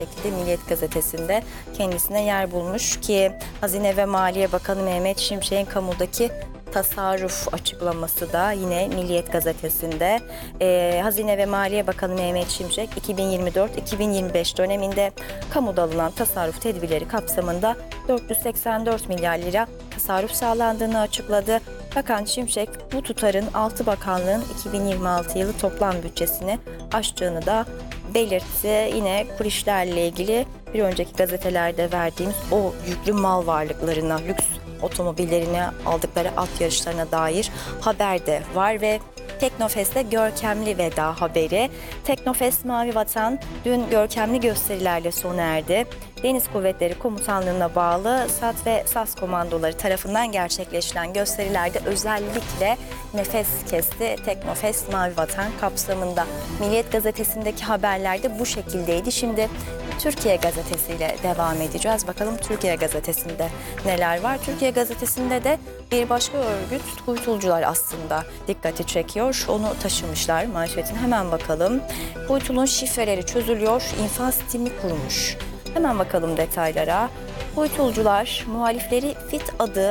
şekilde Milliyet Gazetesi'nde kendisine yer bulmuş ki Hazine ve Maliye Bakanı Mehmet Şimşek'in kamudaki tasarruf açıklaması da yine Milliyet Gazetesi'nde. Hazine ve Maliye Bakanı Mehmet Şimşek 2024-2025 döneminde kamuda alınan tasarruf tedbirleri kapsamında 484 milyar lira tasarruf sağlandığını açıkladı. Bakan Şimşek bu tutarın 6 bakanlığın 2026 yılı toplam bütçesini aştığını da belirtti. Yine kurişlerle ilgili bir önceki gazetelerde verdiğimiz o yüklü mal varlıklarına, lüks otomobillerine aldıkları at yarışlarına dair haber de var ve Teknofest'te görkemli veda haberi. Teknofest Mavi Vatan dün görkemli gösterilerle sona erdi. Deniz Kuvvetleri Komutanlığı'na bağlı SAT ve SAS komandoları tarafından gerçekleştiren gösterilerde özellikle nefes kesti Teknofest Mavi Vatan kapsamında. Milliyet Gazetesi'ndeki haberler de bu şekildeydi. Şimdi Türkiye Gazetesi ile devam edeceğiz. Bakalım Türkiye Gazetesi'nde neler var? Türkiye Gazetesi'nde de bir başka örgüt Kuytulcular aslında dikkati çekiyor. Onu taşımışlar manşetine. Hemen bakalım. Kuytul'un şifreleri çözülüyor. İnfaz timi kurmuş. Hemen bakalım detaylara. Kuytulcular muhalifleri FİT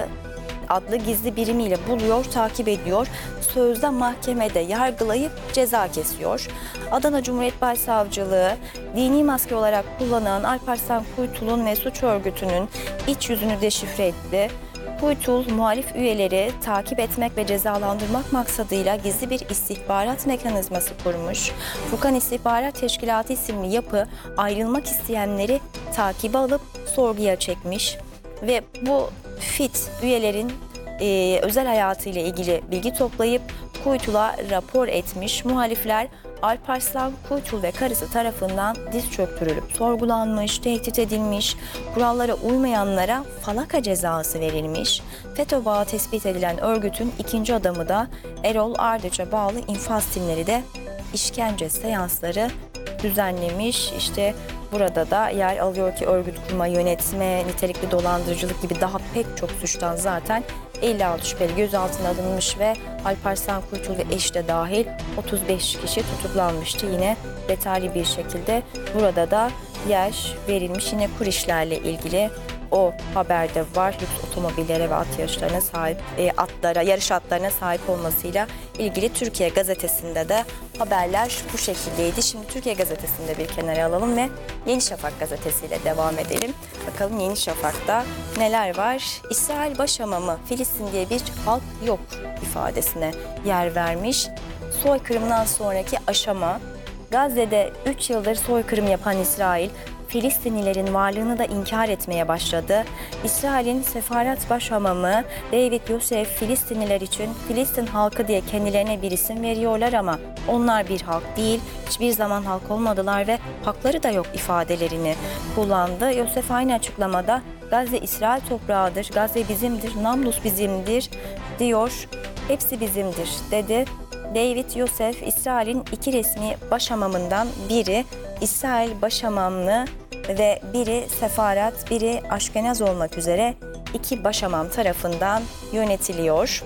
adlı gizli birimiyle buluyor, takip ediyor. Sözde mahkemede yargılayıp ceza kesiyor. Adana Cumhuriyet Başsavcılığı dini maske olarak kullanan Alparslan Kuytul'un ve suç örgütünün iç yüzünü deşifre etti. Kuytul, muhalif üyeleri takip etmek ve cezalandırmak maksadıyla gizli bir istihbarat mekanizması kurmuş. Furkan İstihbarat Teşkilatı isimli yapı ayrılmak isteyenleri takibe alıp sorguya çekmiş ve bu FİT üyelerin özel hayatıyla ilgili bilgi toplayıp Kuytul'a rapor etmiş. Muhalifler Alparslan Kuytul ve karısı tarafından diz çöktürülüp sorgulanmış, tehdit edilmiş, kurallara uymayanlara falaka cezası verilmiş. FETÖ bağı tespit edilen örgütün ikinci adamı da Erol Ardıç'a bağlı infaz timleri de işkence seansları düzenlemiş. İşte burada da yer alıyor ki örgüt kurma, yönetme, nitelikli dolandırıcılık gibi daha pek çok suçtan zaten 56 şüpheli gözaltına alınmış ve Alparslan Kuytul ve eşi de dahil 35 kişi tutuklanmıştı. Yine detaylı bir şekilde burada da yer verilmiş. Yine kurişlerle ilgili o haberde var. Lüks otomobillere ve at yarışlarına sahip, yarış atlarına sahip olmasıyla ilgili Türkiye Gazetesi'nde de haberler bu şekildeydi. Şimdi Türkiye Gazetesi'nde bir kenara alalım ve Yeni Şafak gazetesiyle devam edelim. Bakalım Yeni Şafak'ta neler var? İsrail başamamı Filistin diye bir halk yok ifadesine yer vermiş. Soykırımdan sonraki aşama. Gazze'de 3 yıldır soykırım yapan İsrail, Filistinlilerin varlığını da inkar etmeye başladı. İsrail'in sefaret başhamamı David Yosef, Filistinliler için Filistin halkı diye kendilerine bir isim veriyorlar ama onlar bir halk değil, hiçbir zaman halk olmadılar ve hakları da yok ifadelerini kullandı. Yosef aynı açıklamada Gazze İsrail toprağıdır, Gazze bizimdir, Nablus bizimdir diyor. Hepsi bizimdir dedi. David Yosef, İsrail'in iki resmi başhamamından biri İsrail başhamamlı ve biri Sefarat, biri Aşkenaz olmak üzere iki başhamam tarafından yönetiliyor.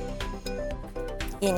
Yeni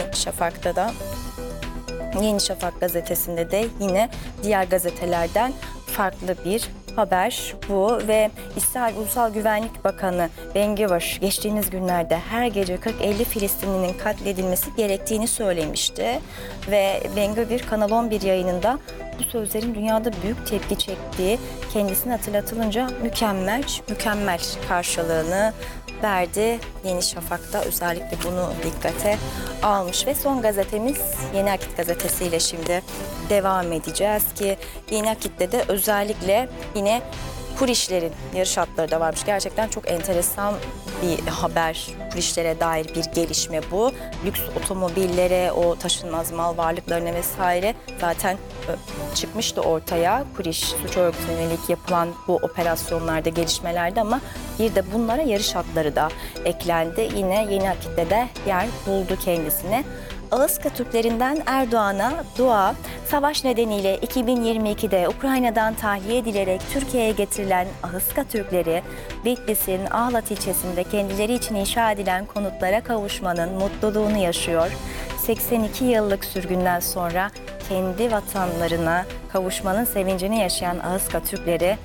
Şafak gazetesinde de yine diğer gazetelerden farklı bir haber bu ve İsrail Ulusal Güvenlik Bakanı Ben-Gvir geçtiğimiz günlerde her gece 40-50 Filistinlinin katledilmesi gerektiğini söylemişti ve Ben-Gvir Kanal 11 yayınında bu sözlerin dünyada büyük tepki çektiği kendisine hatırlatılınca mükemmel karşılığını verdi. Yeni Şafak'ta özellikle bunu dikkate almış ve son gazetemiz Yeni Akit gazetesiyle şimdi devam edeceğiz ki Yeni Akit'te de özellikle yine Kurişlerin yarış atları da varmış. Gerçekten çok enteresan bir haber. Kurişlere dair bir gelişme bu. Lüks otomobillere, o taşınmaz mal varlıklarına vesaire zaten çıkmıştı ortaya. Kuriş suç örgütüne yönelik yapılan bu operasyonlarda, gelişmelerde ama bir de bunlara yarış atları da eklendi. Yine Yeni Akit'te de yer buldu kendisine. Ağızka Türklerinden Erdoğan'a dua, savaş nedeniyle 2022'de Ukrayna'dan tahliye edilerek Türkiye'ye getirilen Ağızka Türkleri, Bitlis'in Ahlat ilçesinde kendileri için inşa edilen konutlara kavuşmanın mutluluğunu yaşıyor. 82 yıllık sürgünden sonra kendi vatanlarına kavuşmanın sevincini yaşayan Ahıska Türkleri